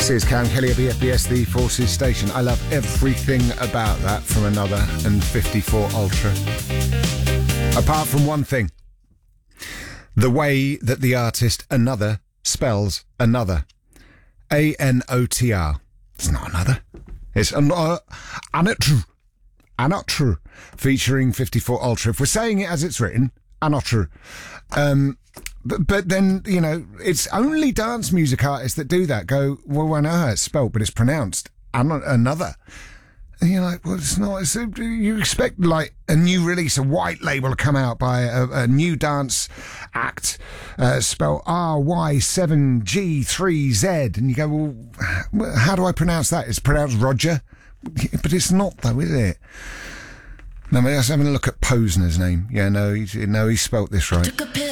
This is Cam Kelly of BFBS, the Forces Station. I love everything about that from Another and 54 Ultra. Apart from one thing. The way that the artist Another spells Another. A-N-O-T-R. It's not Another. It's Another. Featuring 54 Ultra. If we're saying it as it's written, Another. But then, you know, it's only dance music artists that do that. Go, well, I know how it's spelled, but it's pronounced Another. And you're like, well, it's not. You expect, like, a new release, a white label to come out by a new dance act, spelled RY7G3Z. And you go, well, how do I pronounce that? It's pronounced Roger. But it's not, though, is it? No, I was having a look at Posner's name. Yeah, no, he spelt this right.